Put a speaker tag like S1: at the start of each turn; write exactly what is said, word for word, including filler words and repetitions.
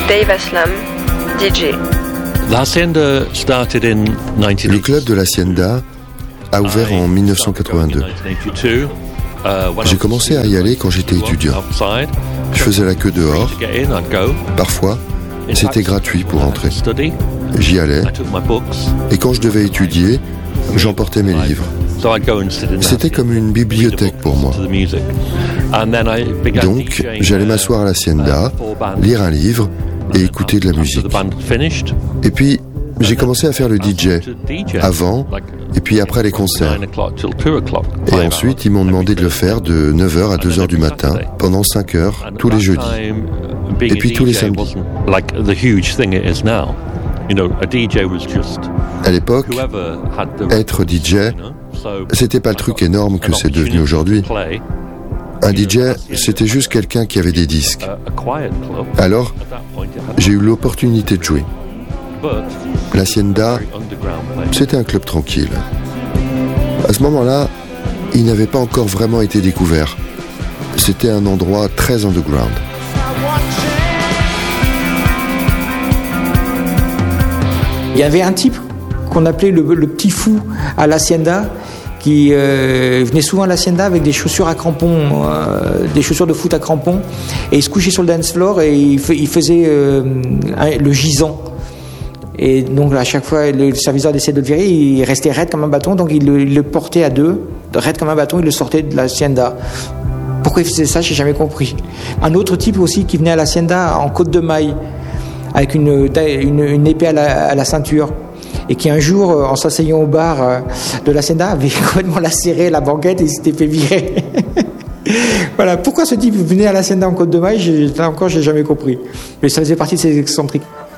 S1: Dave Aslam, D J.
S2: Le club de l'Hacienda a ouvert en dix-neuf cent quatre-vingt-deux. J'ai commencé à y aller quand j'étais étudiant. Je faisais la queue dehors. Parfois, c'était gratuit pour entrer. J'y allais. Et quand je devais étudier, j'emportais mes livres. C'était comme une bibliothèque pour moi. Donc, j'allais m'asseoir à l'Hacienda, lire un livre et écouter de la musique. Et puis, j'ai commencé à faire le D J, avant et puis après les concerts. Et ensuite, ils m'ont demandé de le faire de neuf heures à deux heures du matin, pendant cinq heures, tous les jeudis. Et puis tous les samedis. À l'époque, être D J, c'était pas le truc énorme que c'est devenu aujourd'hui. Un D J, c'était juste quelqu'un qui avait des disques. Alors, j'ai eu l'opportunité de jouer. L'Hacienda, c'était un club tranquille. À ce moment-là, il n'avait pas encore vraiment été découvert. C'était un endroit très underground.
S3: Il y avait un type qu'on appelait le, le petit fou à l'Hacienda, qui euh, venait souvent à l'Hacienda avec des chaussures à crampons, euh, des chaussures de foot à crampons, et il se couchait sur le dance floor et il, f- il faisait euh, un, le gisant. Et donc à chaque fois, le serviceur essayait de le virer, il restait raide comme un bâton, donc il le, il le portait à deux, raide comme un bâton, il le sortait de l'Hacienda. Pourquoi il faisait ça, j'ai jamais compris. Un autre type aussi qui venait à l'Hacienda en côte de maille, avec une, une, une épée à la, à la ceinture, et qui un jour, en s'asseyant au bar de l'Hacienda, avait complètement lacéré la banquette et il s'était fait virer. Voilà, pourquoi ce type venait à l'Hacienda en côte de maille, j'ai, là encore, j'ai jamais compris. Mais ça faisait partie de ces excentriques.